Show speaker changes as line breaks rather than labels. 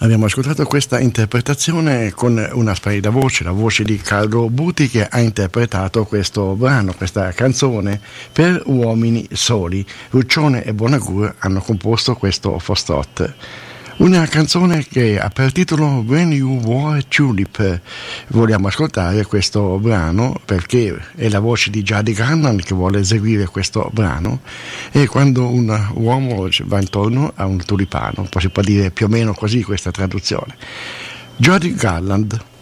Abbiamo ascoltato questa interpretazione con una splendida voce, la voce di Carlo Buti, che ha interpretato questo brano, questa canzone per uomini soli. Ruccione e Bonagur hanno composto questo Foxtrot. Una canzone che ha per titolo When You Wore a Tulip. Vogliamo ascoltare questo brano perché è la voce di Judy Garland che vuole eseguire questo brano, e quando un uomo va intorno a un tulipano, si può dire più o meno così questa traduzione. Judy Garland.